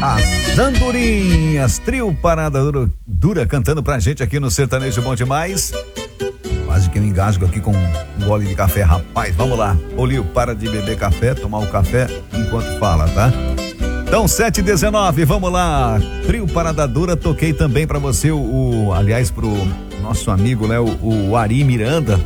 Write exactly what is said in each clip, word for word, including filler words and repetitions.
As Andorinhas, trio Parada Dura, dura cantando pra gente aqui no Sertanejo Bom Demais. Quase que eu engasgo aqui com um gole de café, rapaz. Vamos lá. Ô Lio, para de beber café, tomar o café enquanto fala, tá? Então, sete e dezenove, vamos lá. Trio Parada Dura, toquei também pra você, o, o aliás, pro nosso amigo, né, o, o Ari Miranda.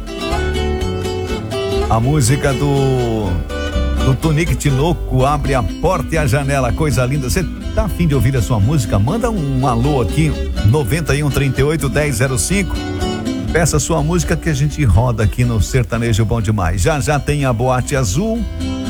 A música do do Tonique Tinoco, Abre a Porta e a Janela, coisa linda. Você tá afim de ouvir a sua música? Manda um alô aqui, noventa e um, trinta e oito, dez zero cinco. Peça a sua música que a gente roda aqui no Sertanejo Bom Demais. Já já tem a Boate Azul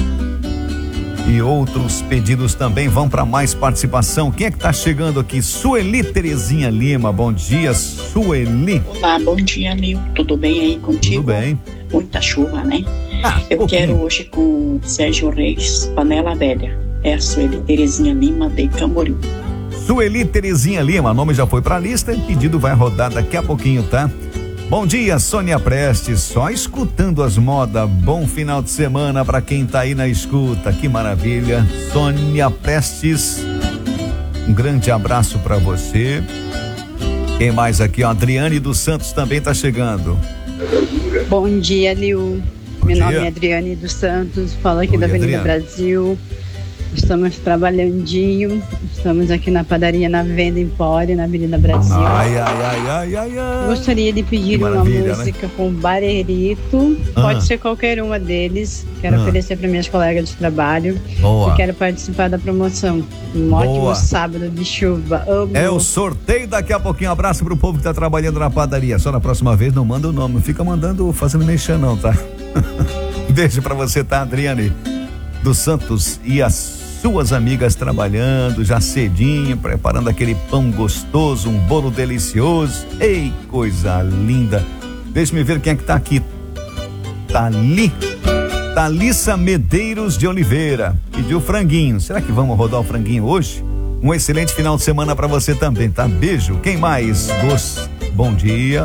e outros pedidos também vão para mais participação. Quem é que tá chegando aqui? Sueli Terezinha Lima, bom dia, Sueli. Olá, bom dia, Lio. Tudo bem aí contigo? Tudo bem. Muita chuva, né? Ah, Eu pouquinho. quero hoje com Sérgio Reis, Panela Velha. É a Sueli Terezinha Lima de Camboriú. Sueli Terezinha Lima, nome já foi pra lista e pedido vai rodar daqui a pouquinho, tá? Bom dia, Sônia Prestes, só escutando as modas. Bom final de semana pra quem tá aí na escuta, que maravilha. Sônia Prestes, um grande abraço pra você. Quem mais aqui, ó? Adriane dos Santos também tá chegando. Bom dia, Liu. Bom Meu dia. nome é Adriane dos Santos, falo aqui Bom da dia, Avenida Adriane. Brasil. Estamos trabalhandinho, estamos aqui na padaria Na Venda Empório, na Avenida Brasil. Ai, ai, ai, ai, ai, ai. Gostaria de pedir Que uma maravilha, música com Barerito, Ah. pode ser qualquer uma deles. Quero Ah. oferecer para minhas colegas de trabalho. Boa. E quero participar da promoção. Um Boa. ótimo sábado de chuva. Amo. É o sorteio daqui a pouquinho. Abraço pro povo que tá trabalhando na padaria. Só na próxima vez não manda o nome, não fica mandando, fazendo mexer não, tá? Beijo pra você, tá, Adriane dos Santos e as suas amigas trabalhando já cedinho, preparando aquele pão gostoso, um bolo delicioso. Ei, coisa linda. Deixa-me ver quem é que tá aqui. Tali, Thalissa Medeiros de Oliveira pediu franguinho. Será que vamos rodar o franguinho hoje? Um excelente final de semana pra você também, tá? Beijo. Quem mais? Gos... Bom dia.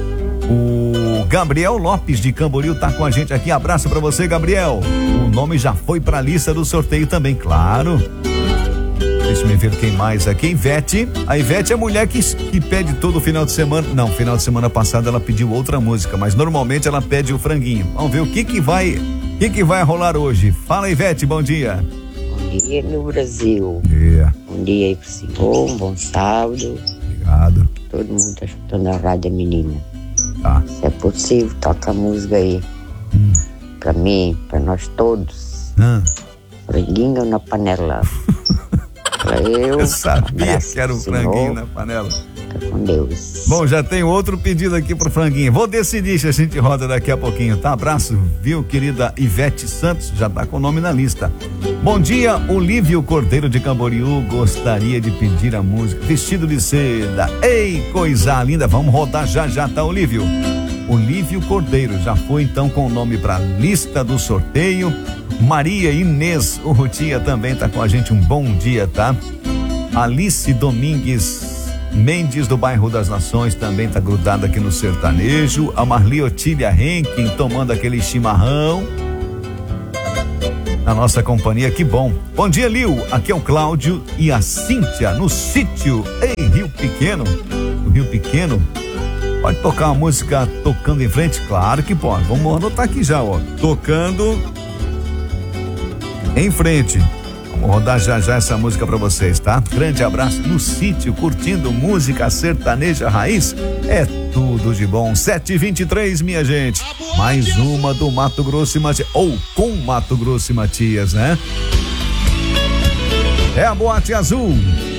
O Gabriel Lopes de Camboriú tá com a gente aqui. Abraço pra você, Gabriel. O nome já foi pra lista do sorteio também, claro. Deixa eu ver quem mais aqui. Ivete. A Ivete é a mulher que, que pede todo final de semana. Não, final de semana passada ela pediu outra música, mas normalmente ela pede o franguinho. Vamos ver o que que vai, o que que vai rolar hoje. Fala, Ivete, bom dia. Bom dia, meu Brasil. Yeah. Bom dia aí pro senhor, um bom sábado. Obrigado. Todo mundo tá escutando a rádio, menina. Tá. Se é possível, toca a música aí. Hum. Pra mim, pra nós todos. Ah. Franguinho na panela. Pra eu. Eu sabia abraço que era um pro senhor. franguinho na panela. Fica com Deus. Bom, já tem outro pedido aqui pro franguinho. Vou decidir se a gente roda daqui a pouquinho, tá? Abraço, viu, querida Ivete Santos, já tá com o nome na lista. Bom dia, Olívio Cordeiro de Camboriú, gostaria de pedir a música Vestido de Seda. Ei, coisa linda, vamos rodar já já, tá, Olívio? Olívio Cordeiro, já foi então com o nome pra lista do sorteio. Maria Inês Urrutia também tá com a gente, um bom dia, tá? Alice Domingues Mendes, do bairro das Nações, também tá grudada aqui no sertanejo. A Marli Otília Henkin tomando aquele chimarrão na nossa companhia, que bom. Bom dia, Lio, aqui é o Cláudio e a Cíntia no sítio em Rio Pequeno. No Rio Pequeno, pode tocar uma música Tocando em Frente? Claro que pode, vamos anotar aqui já, ó, Tocando em Frente. Vamos rodar já já essa música pra vocês, tá? Grande abraço no sítio, curtindo música sertaneja raiz. É tudo de bom. sete e vinte e três, minha gente. Mais uma do Mato Grosso e Matias. Ou com Mato Grosso e Matias, né? É a Boate Azul.